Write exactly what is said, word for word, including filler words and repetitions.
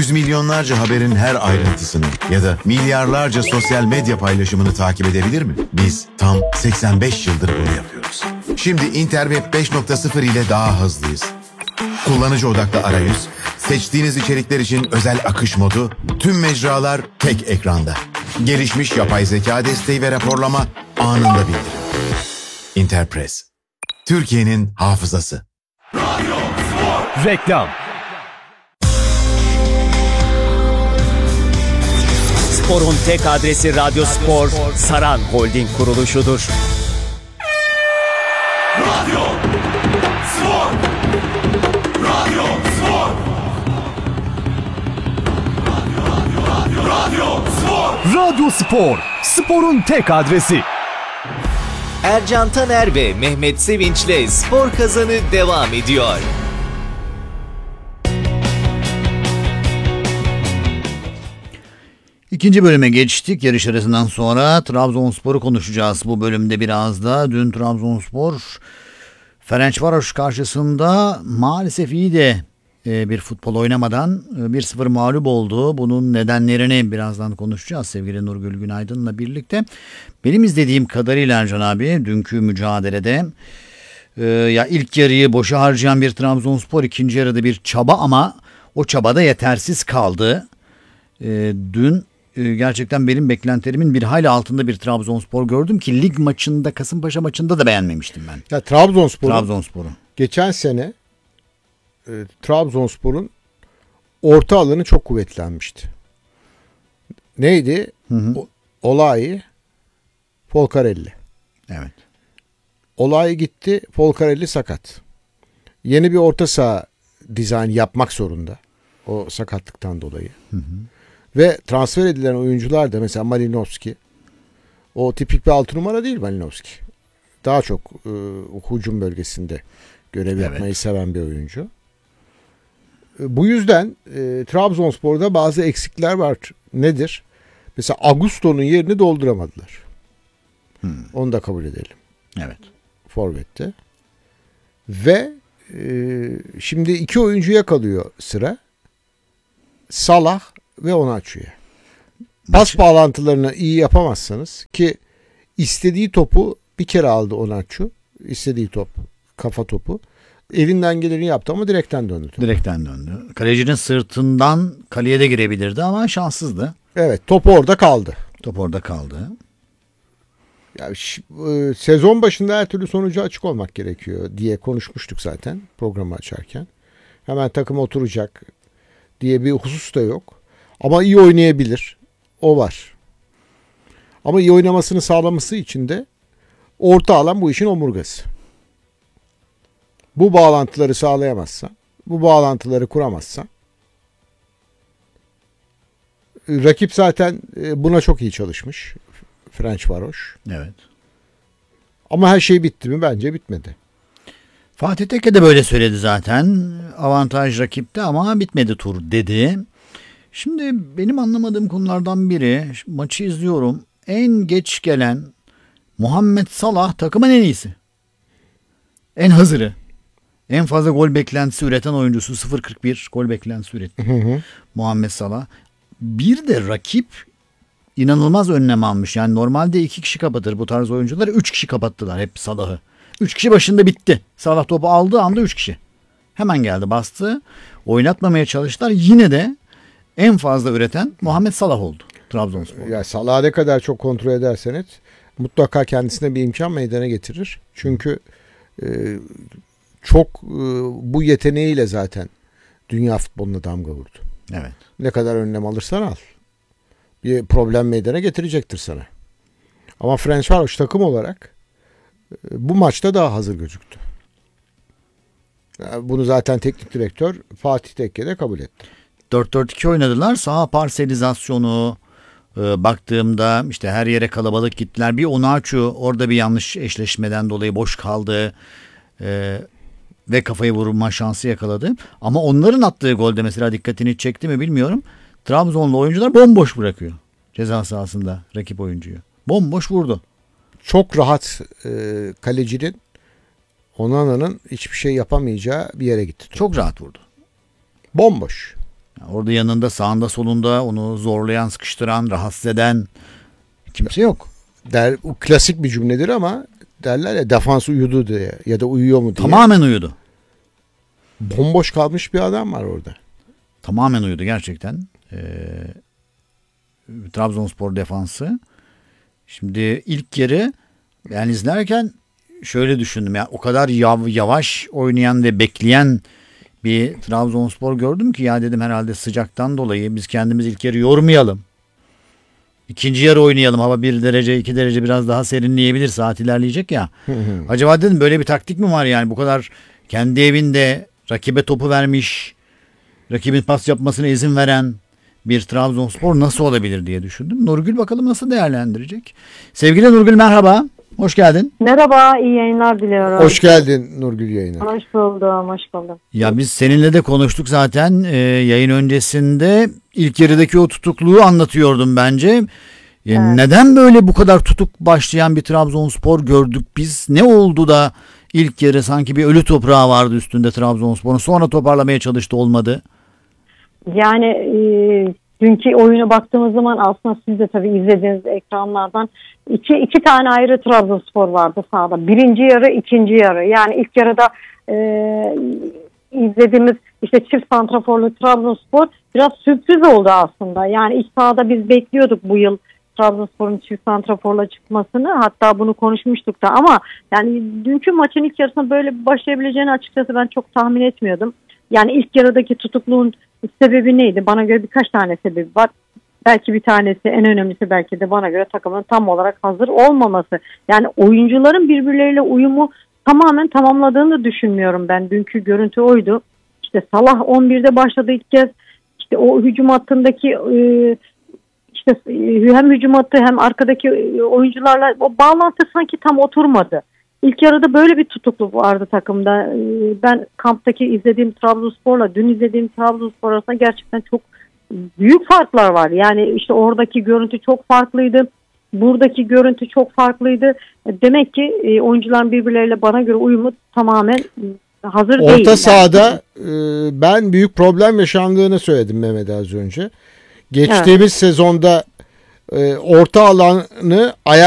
yüz milyonlarca haberin her ayrıntısını ya da milyarlarca sosyal medya paylaşımını takip edebilir mi? Biz tam seksen beş yıldır bunu yapıyoruz. Şimdi Interweb beş nokta sıfır ile daha hızlıyız. Kullanıcı odaklı arayüz, seçtiğiniz içerikler için özel akış modu, tüm mecralar tek ekranda. Gelişmiş yapay zeka desteği ve raporlama anında bildirim. Interpress, Türkiye'nin hafızası. Radyo Spor. Reklam. Spor'un tek adresi Radyo Spor, Saran Holding kuruluşudur. Radyo Spor. Radyo Spor. Radyo, radyo, radyo, radyo Spor. Radyo Spor, sporun tek adresi. Ercan Taner ve Mehmet Sevinç'le Spor Kazanı devam ediyor. İkinci bölüme geçtik. Yarış arasından sonra Trabzonspor'u konuşacağız. Bu bölümde biraz da dün Trabzonspor Ferencvaros karşısında maalesef iyi de bir futbol oynamadan bir sıfır mağlup oldu. Bunun nedenlerini birazdan konuşacağız sevgili Nurgül Günaydın'la birlikte. Benim izlediğim kadarıyla Ercan abi dünkü mücadelede ya ilk yarıyı boşa harcayan bir Trabzonspor, ikinci yarıda bir çaba ama o çabada yetersiz kaldı. Dün gerçekten benim beklentilerimin bir hayli altında bir Trabzonspor gördüm ki lig maçında, Kasımpaşa maçında da beğenmemiştim ben. Ya Trabzonspor'un Trabzonspor'u. geçen sene e, Trabzonspor'un orta alanı çok kuvvetlenmişti. Neydi? Hı hı. O, Olay, Folcarelli. Evet. Olay gitti, Folcarelli sakat. Yeni bir orta saha dizayn yapmak zorunda. O sakatlıktan dolayı. Hı hı. Ve transfer edilen oyuncular da mesela Malinovski. O tipik bir altı numara değil Malinovski. Daha çok e, hücum bölgesinde görev Evet. yapmayı seven bir oyuncu. E, bu yüzden e, Trabzonspor'da bazı eksikler var. Nedir? Mesela Augusto'nun yerini dolduramadılar. Hmm. Onu da kabul edelim. Evet. Forvet'te. Ve e, şimdi iki oyuncuya kalıyor sıra. Salah ve Onaçu'ya. Pas bağlantılarını iyi yapamazsanız ki istediği topu bir kere aldı Onaçu. İstediği top, kafa topu. Elinden geleni yaptı ama direkten döndü. Direkten döndü. Kalecinin sırtından kaleye de girebilirdi ama şanssızdı. Evet, top orada kaldı. Top orada kaldı. Yani e, sezon başında her türlü sonucu açık olmak gerekiyor diye konuşmuştuk zaten programı açarken. Hemen takım oturacak diye bir husus da yok. Ama iyi oynayabilir. O var. Ama iyi oynamasını sağlaması için de orta alan bu işin omurgası. Bu bağlantıları sağlayamazsa, bu bağlantıları kuramazsa, rakip zaten buna çok iyi çalışmış. Ferencvaros. Evet. Ama her şey bitti mi? Bence bitmedi. Fatih Tekke de böyle söyledi zaten. Avantaj rakipte ama bitmedi tur dedi. Şimdi benim anlamadığım konulardan biri, maçı izliyorum. En geç gelen Muhammed Salah takımın en iyisi. En hazırı. En fazla gol beklentisi üreten oyuncusu sıfır virgül kırk bir gol beklentisi üretti. Hı hı. Muhammed Salah. Bir de rakip inanılmaz önlem almış. Yani normalde iki kişi kapatır bu tarz oyuncuları. Üç kişi kapattılar hep Salah'ı. Üç kişi başında bitti. Salah topu aldığı anda üç kişi. Hemen geldi bastı. Oynatmamaya çalıştılar. Yine de en fazla üreten Muhammed Salah oldu Trabzonspor. Ya Salah'ı ne kadar çok kontrol edersen et mutlaka kendisine bir imkan meydana getirir. Çünkü e, çok e, bu yeteneğiyle zaten dünya futboluna damga vurdu. Evet. Ne kadar önlem alırsan al. Bir problem meydana getirecektir sana. Ama Ferencvaros takım olarak e, bu maçta daha hazır gözüktü. Yani bunu zaten teknik direktör Fatih Tekke de kabul etti. dört dört iki oynadılar. Saha parselizasyonu e, baktığımda işte her yere kalabalık gittiler. Bir Onaçu orada bir yanlış eşleşmeden dolayı boş kaldı. E, ve kafayı vurma şansı yakaladı. Ama onların attığı golde mesela dikkatini çekti mi bilmiyorum. Trabzonlu oyuncular bomboş bırakıyor ceza sahasında rakip oyuncuyu. Bomboş vurdu. Çok rahat e, kalecinin Onana'nın hiçbir şey yapamayacağı bir yere gitti. Çok rahat vurdu. Bomboş. Yani orada yanında, sağında, solunda onu zorlayan, sıkıştıran, rahatsız eden kimse yok. Der, o klasik bir cümledir ama derler ya defans uyudu diye ya da uyuyor mu diye. Tamamen uyudu. Bomboş kalmış bir adam var orada. Tamamen uyudu gerçekten. Ee, Trabzonspor defansı. Şimdi ilk yarı ben izlerken şöyle düşündüm. Ya o kadar yav, yavaş oynayan ve bekleyen bir Trabzonspor gördüm ki ya dedim herhalde sıcaktan dolayı biz kendimiz ilk yarı yormayalım. İkinci yarı oynayalım. Hava bir derece, iki derece biraz daha serinleyebilir. Saat ilerleyecek ya. Acaba dedim böyle bir taktik mi var yani? Bu kadar kendi evinde rakibe topu vermiş, rakibin pas yapmasına izin veren bir Trabzonspor nasıl olabilir diye düşündüm. Nurgül bakalım nasıl değerlendirecek? Sevgili Nurgül merhaba. Hoş geldin. Merhaba, iyi yayınlar diliyorum. Hoş geldin Nurgül yayına. Hoş buldum, hoş buldum. Ya biz seninle de konuştuk zaten e, yayın öncesinde. İlk yarıdaki o tutukluğu anlatıyordum bence. E, Evet. Neden böyle bu kadar tutuk başlayan bir Trabzonspor gördük biz? Ne oldu da ilk yarı sanki bir ölü toprağı vardı üstünde Trabzonspor'un. Sonra toparlamaya çalıştı, olmadı. Yani e, dünkü oyuna baktığımız zaman aslında siz de tabii izlediğiniz ekranlardan iki, iki tane ayrı Trabzonspor vardı sahada. Birinci yarı, ikinci yarı. Yani ilk yarıda e, izlediğimiz işte çift santraforlu Trabzonspor biraz sürpriz oldu aslında. Yani ilk sahada biz bekliyorduk bu yıl Trabzonspor'un çift santraforla çıkmasını, hatta bunu konuşmuştuk da, ama yani dünkü maçın ilk yarısında böyle başlayabileceğini açıkçası ben çok tahmin etmiyordum. Yani ilk yarıdaki tutukluğun sebebi neydi? Bana göre birkaç tane sebebi var. Belki bir tanesi, en önemlisi belki de bana göre takımın tam olarak hazır olmaması. Yani oyuncuların birbirleriyle uyumu tamamen tamamladığını düşünmüyorum ben. Dünkü görüntü oydu. İşte Salah on birde başladı ilk kez. İşte o hücum hattındaki e, işte hem hücum hattı hem arkadaki oyuncularla o bağlantı sanki tam oturmadı. İlk yarıda böyle bir tutukluk vardı takımda. Ben kamptaki izlediğim Trabzonspor'la dün izlediğim Trabzonspor arasında gerçekten çok büyük farklar var. Yani işte oradaki görüntü çok farklıydı. Buradaki görüntü çok farklıydı. Demek ki oyuncuların birbirleriyle bana göre uyumu tamamen hazır değil. Orta sahada e, ben büyük problem yaşandığını söyledim Mehmet az önce. Geçtiğimiz evet. sezonda e, orta alanı ayağa